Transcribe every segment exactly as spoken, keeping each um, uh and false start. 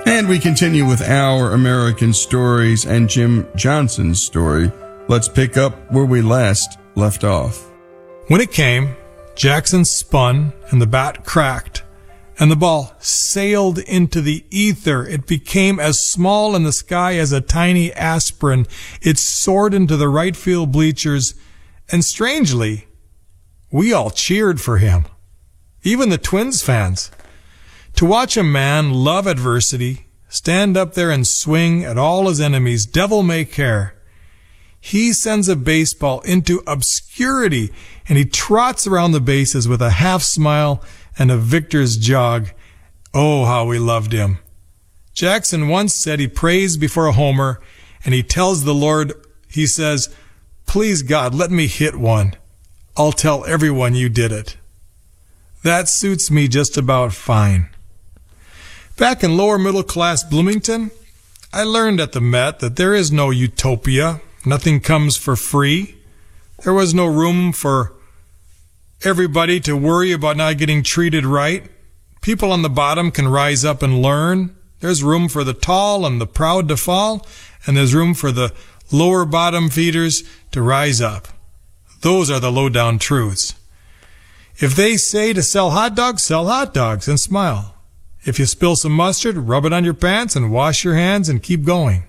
And we continue with Our American Stories and Jim Johnson's story. Let's pick up where we last left off. When it came, Jackson spun and the bat cracked, and the ball sailed into the ether. It became as small in the sky as a tiny aspirin. It soared into the right field bleachers, and strangely, we all cheered for him. Even the Twins fans. To watch a man love adversity, stand up there and swing at all his enemies, devil may care. He sends a baseball into obscurity, and he trots around the bases with a half smile and a victor's jog. Oh, how we loved him. Jackson once said he prays before a homer, and he tells the Lord, he says, "Please God, let me hit one. I'll tell everyone you did it." That suits me just about fine. Back in lower middle class Bloomington, I learned at the Met that there is no utopia. Nothing comes for free. There was no room for everybody to worry about not getting treated right. People on the bottom can rise up and learn. There's room for the tall and the proud to fall, and there's room for the lower bottom feeders to rise up. Those are the low-down truths. If they say to sell hot dogs, sell hot dogs and smile. If you spill some mustard, rub it on your pants and wash your hands and keep going.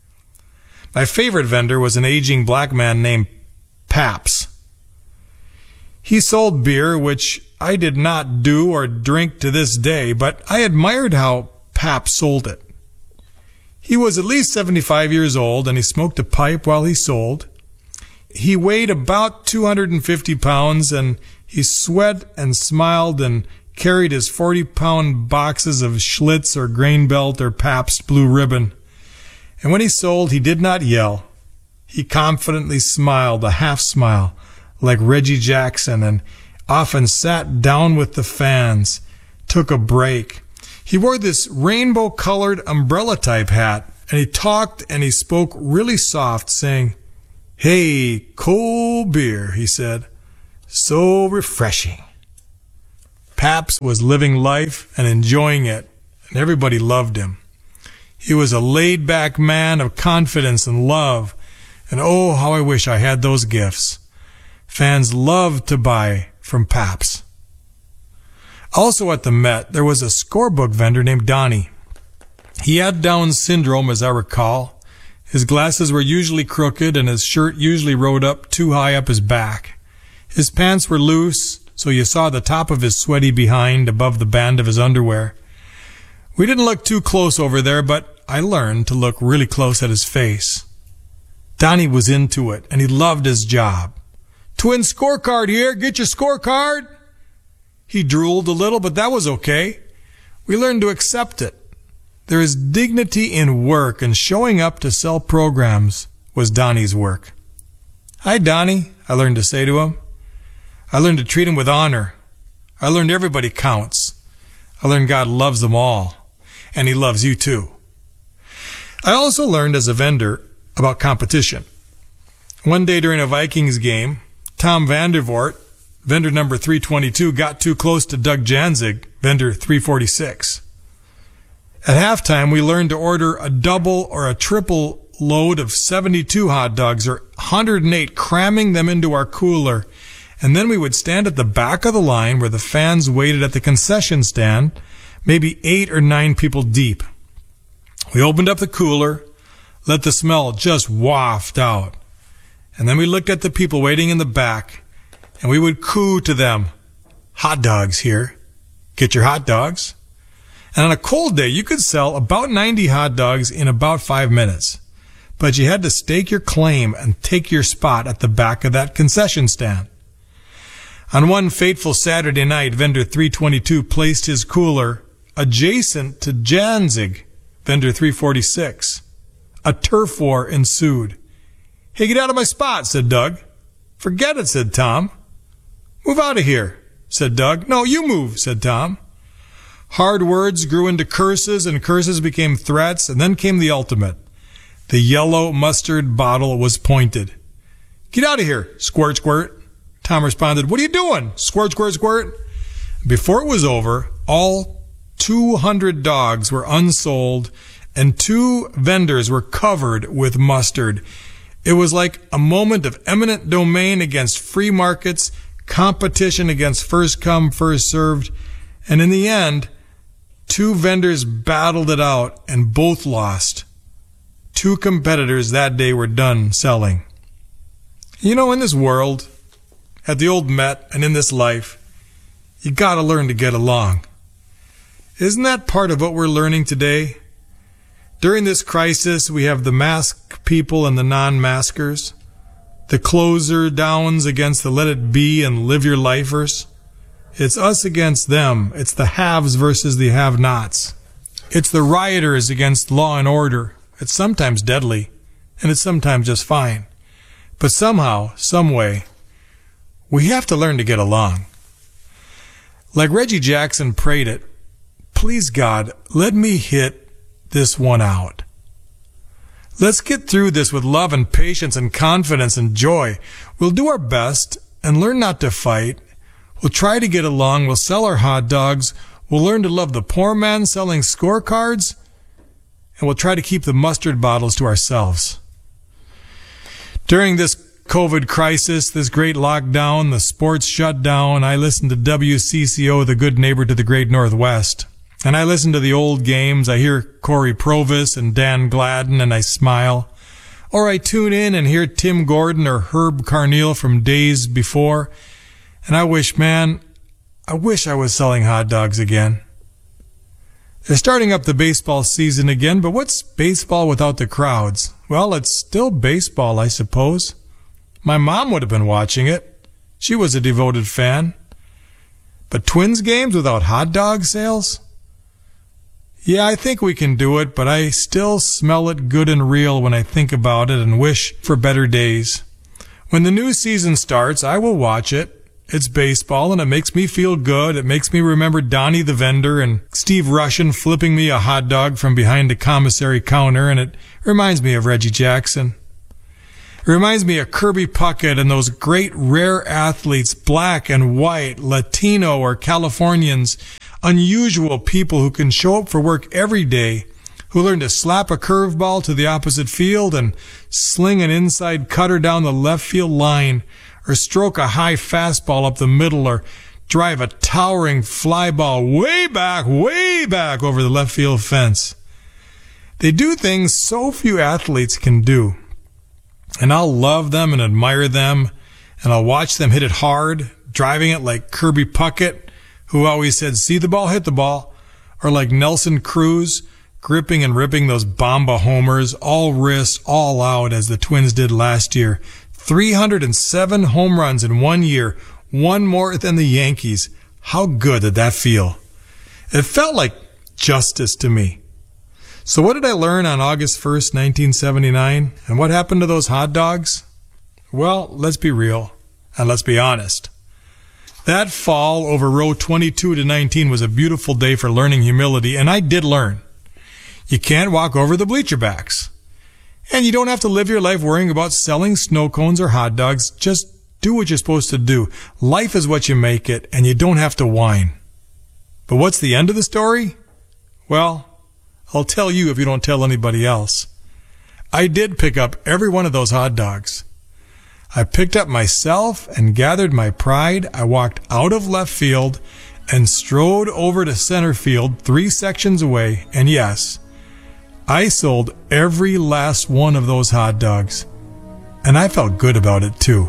My favorite vendor was an aging black man named Pabst. He sold beer, which I did not do or drink to this day, but I admired how Pabst sold it. He was at least seventy-five years old, and he smoked a pipe while he sold. He weighed about two hundred fifty pounds, and he sweat and smiled and carried his forty-pound boxes of Schlitz or Grain Belt or Pabst Blue Ribbon. And when he sold, he did not yell. He confidently smiled, a half smile, like Reggie Jackson, and often sat down with the fans, took a break. He wore this rainbow-colored umbrella-type hat, and he talked and he spoke really soft, saying, "Hey, cold beer," he said. "So refreshing." Pabst was living life and enjoying it, and everybody loved him. He was a laid-back man of confidence and love, and oh, how I wish I had those gifts. Fans loved to buy from Pabst. Also at the Met, there was a scorebook vendor named Donnie. He had Down syndrome, as I recall. His glasses were usually crooked, and his shirt usually rode up too high up his back. His pants were loose, so you saw the top of his sweaty behind above the band of his underwear. We didn't look too close over there, but I learned to look really close at his face. Donnie was into it, and he loved his job. "Twin scorecard here. Get your scorecard." He drooled a little, but that was okay. We learned to accept it. There is dignity in work, and showing up to sell programs was Donnie's work. "Hi, Donnie," I learned to say to him. I learned to treat him with honor. I learned everybody counts. I learned God loves them all, and He loves you too. I also learned as a vendor about competition. One day during a Vikings game, Tom Vandervoort, vendor number three twenty-two, got too close to Doug Janzig, vendor three forty-six. At halftime, we learned to order a double or a triple load of seventy-two hot dogs, or one hundred eight, cramming them into our cooler. And then we would stand at the back of the line where the fans waited at the concession stand, maybe eight or nine people deep. We opened up the cooler, let the smell just waft out. And then we looked at the people waiting in the back, and we would coo to them, "Hot dogs here. Get your hot dogs." And on a cold day, you could sell about ninety hot dogs in about five minutes. But you had to stake your claim and take your spot at the back of that concession stand. On one fateful Saturday night, vendor three twenty-two placed his cooler adjacent to Janzig, vendor three forty-six. A turf war ensued. "Hey, get out of my spot," said Doug. "Forget it," said Tom. "Move out of here," said Doug. "No, you move," said Tom. Hard words grew into curses, and curses became threats, and then came the ultimate. The yellow mustard bottle was pointed. "Get out of here, squirt, squirt." Tom responded, "What are you doing? Squirt, squirt, squirt." Before it was over, all two hundred dogs were unsold, and two vendors were covered with mustard. It was like a moment of eminent domain against free markets, competition against first come, first served, and in the end, two vendors battled it out and both lost. Two competitors that day were done selling. You know, in this world, at the old Met and in this life, you gotta learn to get along. Isn't that part of what we're learning today? During this crisis, we have the mask people and the non-maskers, the closer downs against the let it be and live your lifers. It's us against them. It's the haves versus the have-nots. It's the rioters against law and order. It's sometimes deadly, and it's sometimes just fine. But somehow, some way, we have to learn to get along. Like Reggie Jackson prayed it, please God, let me hit this one out. Let's get through this with love and patience and confidence and joy. We'll do our best and learn not to fight. We'll try to get along. We'll sell our hot dogs. We'll learn to love the poor man selling scorecards. And we'll try to keep the mustard bottles to ourselves. During this COVID crisis, this great lockdown, the sports shutdown, I listened to W C C O, the good neighbor to the great Northwest. And I listen to the old games. I hear Corey Provis and Dan Gladden, and I smile. Or I tune in and hear Tim Gordon or Herb Carneal from days before. And I wish, man, I wish I was selling hot dogs again. They're starting up the baseball season again, but what's baseball without the crowds? Well, it's still baseball, I suppose. My mom would have been watching it. She was a devoted fan. But Twins games without hot dog sales? Yeah, I think we can do it, but I still smell it good and real when I think about it and wish for better days. When the new season starts, I will watch it. It's baseball, and it makes me feel good. It makes me remember Donnie the vendor and Steve Rushin flipping me a hot dog from behind the commissary counter, and it reminds me of Reggie Jackson. It reminds me of Kirby Puckett and those great rare athletes, black and white, Latino or Californians, unusual people who can show up for work every day, who learn to slap a curveball to the opposite field and sling an inside cutter down the left field line, or stroke a high fastball up the middle, or drive a towering fly ball way back, way back over the left field fence. They do things so few athletes can do. And I'll love them and admire them, and I'll watch them hit it hard, driving it like Kirby Puckett, who always said, see the ball, hit the ball, or like Nelson Cruz, gripping and ripping those Bomba homers, all wrist, all out, as the Twins did last year. three hundred seven home runs in one year, one more than the Yankees. How good did that feel? It felt like justice to me. So what did I learn on August first, nineteen seventy-nine? And what happened to those hot dogs? Well, let's be real, and let's be honest. That fall over row twenty-two to nineteen was a beautiful day for learning humility, and I did learn. You can't walk over the bleacher backs. And you don't have to live your life worrying about selling snow cones or hot dogs. Just do what you're supposed to do. Life is what you make it, and you don't have to whine. But what's the end of the story? Well, I'll tell you if you don't tell anybody else. I did pick up every one of those hot dogs. I picked up myself and gathered my pride. I walked out of left field and strode over to center field, three sections away, and yes, I sold every last one of those hot dogs, and I felt good about it too.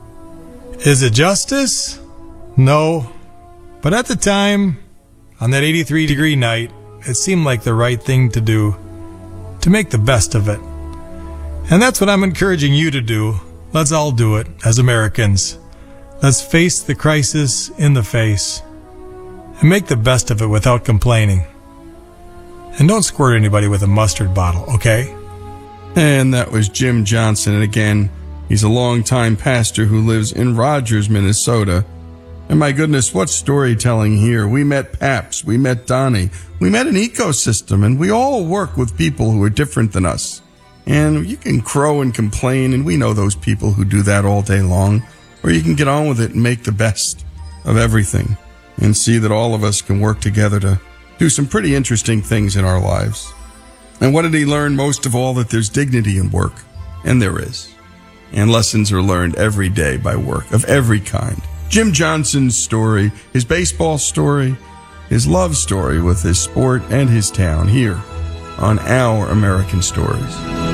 Is it justice? No, but at the time, on that eighty-three degree night, it seemed like the right thing to do, to make the best of it. And that's what I'm encouraging you to do. Let's all do it as Americans. Let's face the crisis in the face and make the best of it without complaining. And don't squirt anybody with a mustard bottle, okay? And that was Jim Johnson. And again, he's a longtime pastor who lives in Rogers, Minnesota. And my goodness, what storytelling here. We met Paps, we met Donnie, we met an ecosystem, and we all work with people who are different than us. And you can crow and complain, and we know those people who do that all day long. Or you can get on with it and make the best of everything and see that all of us can work together to do some pretty interesting things in our lives. And what did he learn most of all? That there's dignity in work. And there is. And lessons are learned every day by work of every kind. Jim Johnson's story, his baseball story, his love story with his sport and his town here on Our American Stories.